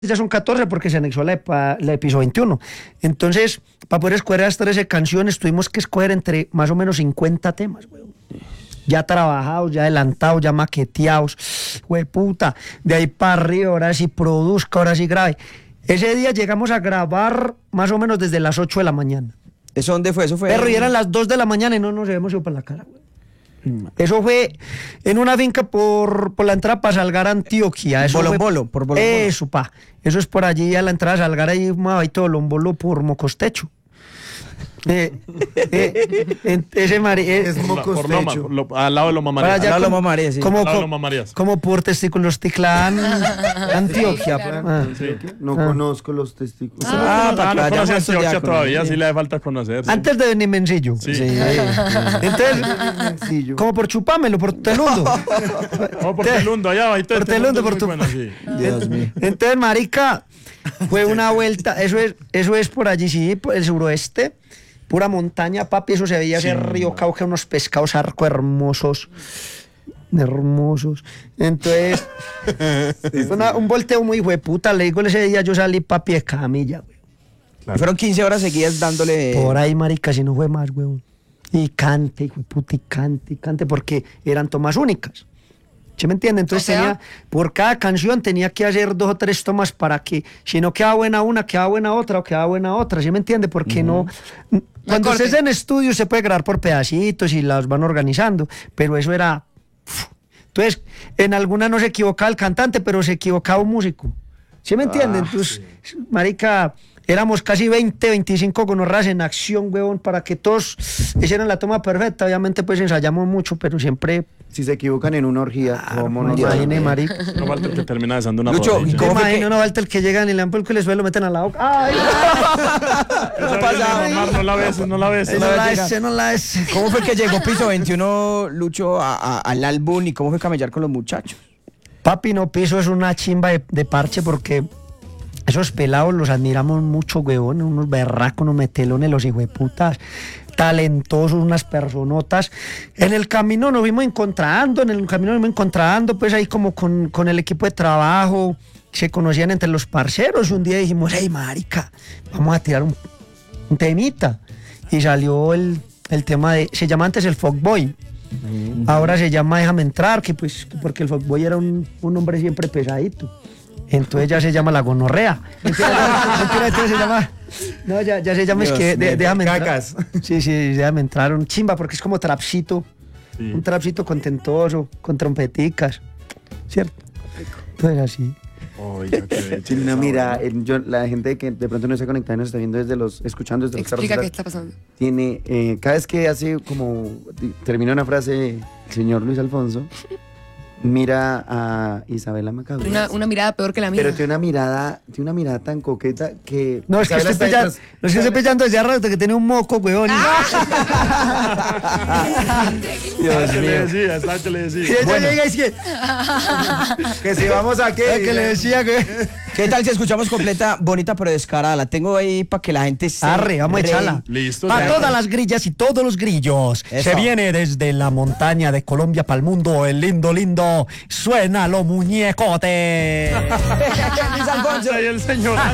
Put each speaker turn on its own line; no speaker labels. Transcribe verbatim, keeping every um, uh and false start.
ya son catorce porque se anexó la, epa, la episodio veintiuno. Entonces, para poder escoger las trece canciones, tuvimos que escoger entre más o menos cincuenta temas, weón. Ya trabajados, ya adelantados, ya maqueteados, güey puta. De ahí para arriba, ahora sí produzca, ahora sí grabe. Ese día llegamos a grabar más o menos desde las ocho de la mañana.
¿Eso dónde fue? Eso fue.
Pero y eran las dos de la mañana y no nos habíamos ido para la cara, güey. Eso fue en una finca por, por la entrada para Salgar, Antioquia. Eso
Bolo,
fue,
bolo, por Bolo,
Eso, pa. Eso es por allí a la entrada de Salgar, ahí y todo Lombolo por Mocostecho. Eh, eh, eh, ese mari, eh,
es Mocostecho. Lo, al lado de Loma María.
Al lado de Loma María, sí.
Como,
al Loma Marías.
como por Testículos Ticlán, Antioquia.
Sí, claro.
ah.
Sí.
No
Ah.
conozco los testículos.
Ah,
Ah, para
no
que
conoce
vayamos
Antioquia
ya con-
todavía,
sí.
sí le hace falta conocer. sí.
Antes de Benimencillo.
Sí.
Sí. Entonces,
Sencillo.
como por Chupámelo, por Telundo.
Vamos por Telundo, allá bajito.
Por Telundo, por tu...
Bueno, sí.
Dios mío.
Entonces, marica, fue una vuelta, eso es, eso es por allí, sí, por el suroeste, pura montaña, papi, eso se veía ese río Cauca, unos pescados arco hermosos, hermosos. Entonces, fue una- un volteo muy hueputa, le digo, ese día yo salí, papi, de camilla, güey.
Claro.
Fueron quince horas seguidas dándole.
Por ahí, marica, si no fue más, weón. Y cante, hijo de puta, y cante, y cante, porque eran tomas únicas. ¿Sí me entiende? Entonces
O sea,
tenía, por cada canción tenía que hacer dos o tres tomas para que, si no quedaba buena una, quedaba buena otra, o quedaba buena otra, ¿sí me entiende? Porque no, cuando
corte.
estés en estudio se puede grabar por pedacitos y las van organizando, pero eso era, entonces, en alguna no se equivocaba el cantante, pero se equivocaba un músico, ¿sí me entiende?
Ah,
Entonces, marica, éramos casi veinte, veinticinco gonorras en acción, huevón, para que todos hicieran la toma perfecta. Obviamente, pues ensayamos mucho, pero siempre.
Si se equivocan en una orgía, ¿cómo no?
Imagine, marica.
No falta el que termina besando una
Lucho,
rodilla.
¿cómo fue
Imagine,
que-
no falta el que llegan y le dan por el que les lo meten a la boca. ¡Ay!
Esa viene de mamar, no la beses, no la beses.
No la
llega.
ese, no la ese.
¿Cómo fue que llegó Piso veintiuno, Lucho, a- a- al álbum y cómo fue camellar con los muchachos?
Papi, no, Piso es una chimba de, de parche porque esos pelados los admiramos mucho, huevón, unos berracos, unos metelones, los hijueputas, talentosos, unas personotas. En el camino nos fuimos encontrando, en el camino nos fuimos encontrando, pues ahí como con, con el equipo de trabajo, se conocían entre los parceros. Un día dijimos, hey, marica, vamos a tirar un, un temita. Y salió el, el tema de, se llama antes el Fuckboy. Ahora se llama Déjame Entrar, que pues porque el fuckboy era un, un hombre siempre pesadito. Entonces ya se llama la gonorrea. Mentira, no, mentira, entonces se llama. No, ya, ya se llama es
Dios
que de-
mío,
déjame entrar.
cacas.
Sí, sí, déjame entrar. Un chimba, porque es como trapcito.
Sí.
Un trapcito contentoso, con trompeticas. ¿Cierto? Entonces así.
Oiga, qué
Sí, no,
belleza,
mira,
bueno.
el- yo- la gente que de pronto no está conectada, nos está viendo desde los, escuchando desde los carros
Explica qué
atrás,
está pasando.
tiene, eh, cada vez que hace como, di- termina una frase, el señor Luis Alfonso, mira a Isabela Macabro.
Una, una mirada peor que la mía.
Pero tiene una mirada, tiene una mirada tan coqueta que...
No, es que
Isabela
estoy
está
pillando,
detrás.
no es que estoy pillando desde rato que tiene un moco, weón.
Estaba que le decía, estaba que le
Y
decía.
ella llega y es que,
Que si vamos a qué.
que le decía que.
¿Qué tal si escuchamos completa, bonita pero descarada? La tengo ahí para que la gente se
Arre, vamos a
re-
echarla.
Listo.
Para
ya.
todas las grillas y todos los grillos.
Eso.
Se viene desde la montaña de Colombia para el mundo. El lindo, lindo. Suena lo muñecote.
Luis Alfonso.
Ahí el señor.